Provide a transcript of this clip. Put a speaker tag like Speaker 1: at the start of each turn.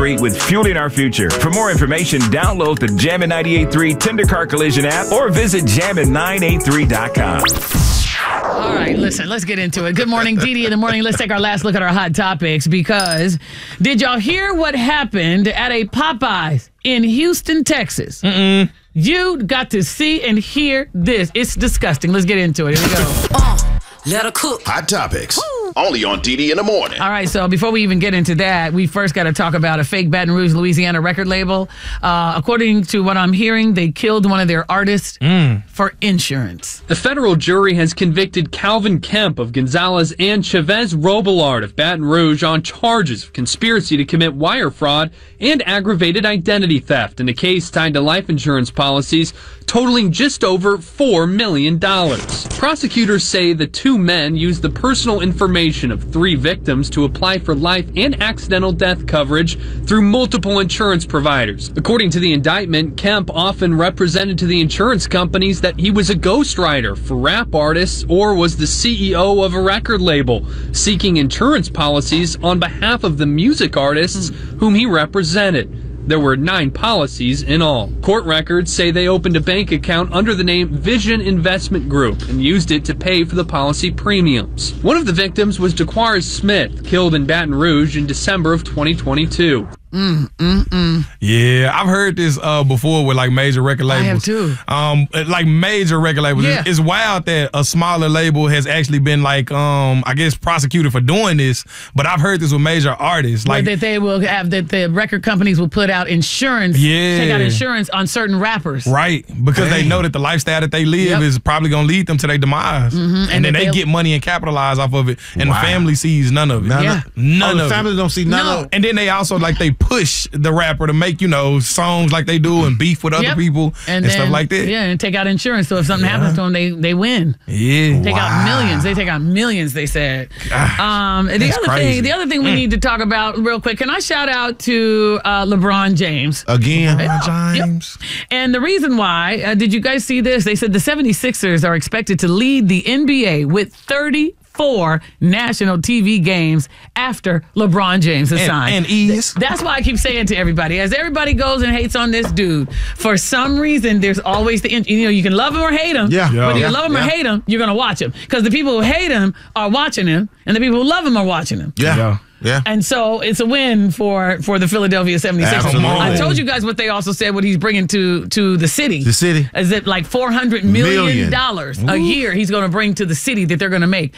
Speaker 1: 98.3 with Fueling Our Future. For more information, download the Jammin' 98.3 Tender Car Collision app or visit jammin983.com.
Speaker 2: All right, listen, let's get into it. Good morning, Dee Dee in the morning. Let's take our last look at our hot topics because did y'all hear what happened at a Popeyes in Houston, Texas? You got to see and hear this. It's disgusting. Let's get into it. Here we go.
Speaker 3: Let her cook.
Speaker 4: Hot topics. Only on DD in the morning.
Speaker 2: All right, so before we even get into that, we first got to talk about a fake Baton Rouge, Louisiana record label. According to what I'm hearing, they killed one of their artists for insurance.
Speaker 5: The federal jury has convicted Calvin Kemp of Gonzales and Chavez Robillard of Baton Rouge on charges of conspiracy to commit wire fraud and aggravated identity theft in a case tied to life insurance policies totaling just over $4 million. Prosecutors say the two men used the personal information of 3 victims to apply for life and accidental death coverage through multiple insurance providers. According to the indictment, Kemp often represented to the insurance companies that he was a ghostwriter for rap artists or was the CEO of a record label, seeking insurance policies on behalf of the music artists whom he represented. There were 9 policies in all. Court records say they opened a bank account under the name Vision Investment Group and used it to pay for the policy premiums. One of the victims was Jaquarius Smith, killed in Baton Rouge in December of 2022.
Speaker 6: Yeah, I've heard this before with like major record labels.
Speaker 2: I have too.
Speaker 6: Like major record labels.
Speaker 2: Yeah.
Speaker 6: It's wild that a smaller label has actually been like, I guess prosecuted for doing this. But I've heard this with major artists. Like
Speaker 2: that they will have that the record companies will put out insurance.
Speaker 6: Yeah.
Speaker 2: Take out insurance on certain rappers.
Speaker 6: Right, because they know that the lifestyle that they live is probably going to lead them to their demise. And then they get money and capitalize off of it. And the family sees none of it. None of it.
Speaker 7: The family don't see none of it.
Speaker 6: And then they also like they push the rapper to make, songs like they do and beef with other people and stuff like that.
Speaker 2: Yeah, and take out insurance. So if something happens to them, they win.
Speaker 6: Yeah.
Speaker 2: Take out millions. They take out millions, they said. The other thing we need to talk about real quick, can I shout out to LeBron James?
Speaker 7: Again,
Speaker 6: James.
Speaker 2: Yep. And the reason why, did you guys see this? They said the 76ers are expected to lead the NBA with 34 national TV games after LeBron James is signed. That's why I keep saying to everybody, as everybody goes and hates on this dude, for some reason, there's always you can love him or hate him. Whether you love him or hate him, you're going to watch him. Because the people who hate him are watching him, and the people who love him are watching him.
Speaker 7: Yeah.
Speaker 2: And so it's a win for the Philadelphia 76ers.
Speaker 7: Absolutely.
Speaker 2: I told you guys what they also said, what he's bringing to the city.
Speaker 7: The city.
Speaker 2: Is it like $400 million a year he's going to bring to the city that they're going to make.